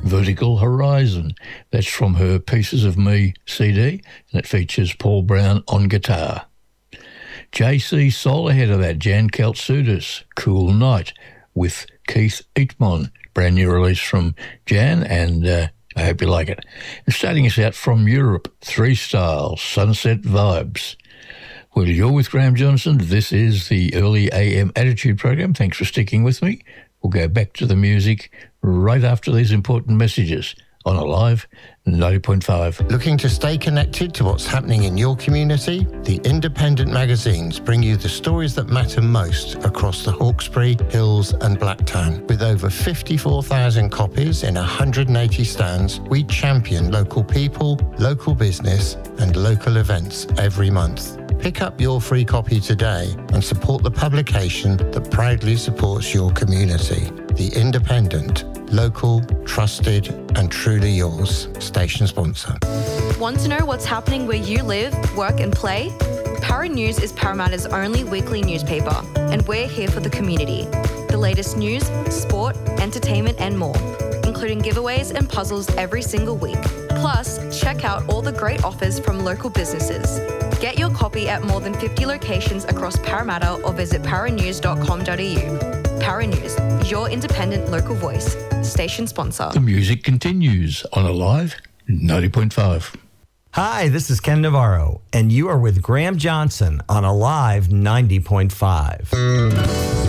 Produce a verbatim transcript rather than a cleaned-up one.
Vertical Horizon. That's from her Pieces of Me C D, and it features Paul Brown on guitar. J C Soul ahead of that, Jan Kaltsoutis, Cool Night, with Keith Eatmon, brand new release from Jan, and uh, I hope you like it. And starting us out from Europe, Three Styles, Sunset Vibes. Well, you're with Graham Johnson. This is the Early A M Attitude Program. Thanks for sticking with me. We'll go back to the music right after these important messages on Alive ninety point five. Looking to stay connected to what's happening in your community? The independent magazines bring you the stories that matter most across the Hawkesbury, Hills and Blacktown. With over fifty-four thousand copies in one hundred eighty stands, we champion local people, local business and local events every month. Pick up your free copy today and support the publication that proudly supports your community. The Independent, local, trusted and truly yours. Station sponsor. Want to know what's happening where you live, work and play? Para News is Parramatta's only weekly newspaper, and we're here for the community. The latest news, sport, entertainment and more, including giveaways and puzzles every single week. Plus, check out all the great offers from local businesses. Get your copy at more than fifty locations across Parramatta or visit paranews dot com dot a u. Para News, your independent local voice. Station sponsor. The music continues on Alive ninety point five. Hi, this is Ken Navarro, and you are with Graham Johnson on Alive ninety point five.